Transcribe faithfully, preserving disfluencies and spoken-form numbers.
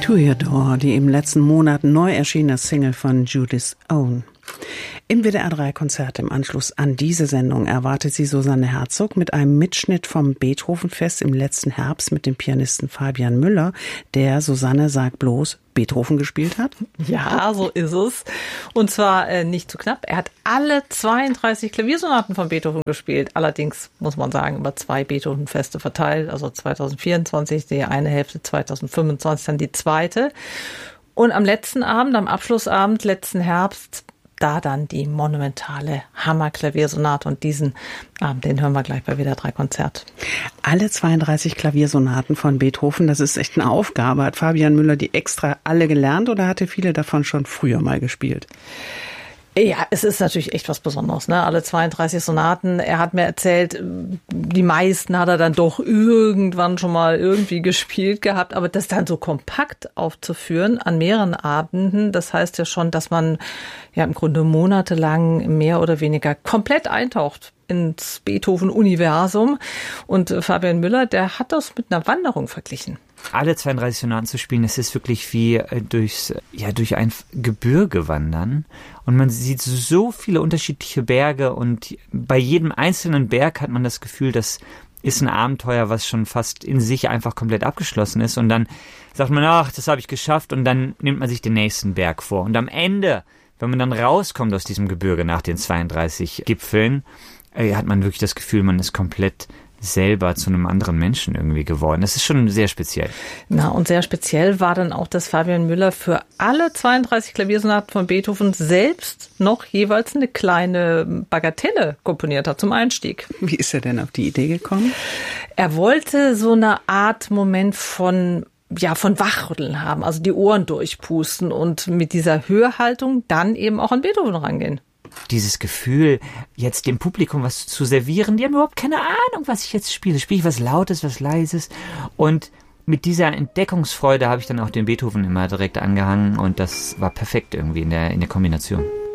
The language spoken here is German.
Toreador, die im letzten Monat neu erschienene Single von Judith's Own. Im W D R drei Konzert im Anschluss an diese Sendung erwartet sie Susanne Herzog mit einem Mitschnitt vom Beethovenfest im letzten Herbst mit dem Pianisten Fabian Müller, der, Susanne sagt bloß, Beethoven gespielt hat? Ja, so ist es. Und zwar äh, nicht zu knapp. Er hat alle zweiunddreißig Klaviersonaten von Beethoven gespielt. Allerdings, muss man sagen, über zwei Beethovenfeste verteilt. Also zwanzig vierundzwanzig die eine Hälfte, zwanzig fünfundzwanzig dann die zweite. Und am letzten Abend, am Abschlussabend, letzten Herbst, da dann die monumentale Hammer-Klaviersonate. Und diesen Abend, den hören wir gleich bei W D R drei Konzert. Alle zweiunddreißig Klaviersonaten von Beethoven, das ist echt eine Aufgabe. Hat Fabian Müller die extra alle gelernt oder hatte viele davon schon früher mal gespielt? Ja, es ist natürlich echt was Besonderes, ne? Alle zweiunddreißig Sonaten. Er hat mir erzählt, die meisten hat er dann doch irgendwann schon mal irgendwie gespielt gehabt, aber das dann so kompakt aufzuführen an mehreren Abenden, das heißt ja schon, dass man ja im Grunde monatelang mehr oder weniger komplett eintaucht ins Beethoven-Universum. Und Fabian Müller, der hat das mit einer Wanderung verglichen. Alle zweiunddreißig Sonaten zu spielen, das ist wirklich wie durchs, ja, durch ein Gebirge wandern. Und man sieht so viele unterschiedliche Berge und bei jedem einzelnen Berg hat man das Gefühl, das ist ein Abenteuer, was schon fast in sich einfach komplett abgeschlossen ist. Und dann sagt man, ach, das habe ich geschafft und dann nimmt man sich den nächsten Berg vor. Und am Ende, wenn man dann rauskommt aus diesem Gebirge nach den zweiunddreißig Gipfeln, äh, hat man wirklich das Gefühl, man ist komplett selber zu einem anderen Menschen irgendwie geworden. Das ist schon sehr speziell. Na, und sehr speziell war dann auch, dass Fabian Müller für alle zweiunddreißig Klaviersonaten von Beethoven selbst noch jeweils eine kleine Bagatelle komponiert hat zum Einstieg. Wie ist er denn auf die Idee gekommen? Er wollte so eine Art Moment von ja, von Wachrütteln haben, also die Ohren durchpusten und mit dieser Hörhaltung dann eben auch an Beethoven rangehen. Dieses Gefühl, jetzt dem Publikum was zu servieren, die haben überhaupt keine Ahnung, was ich jetzt spiele. Spiele ich was Lautes, was Leises? Und mit dieser Entdeckungsfreude habe ich dann auch den Beethoven immer direkt angehangen und das war perfekt irgendwie in der, in der Kombination.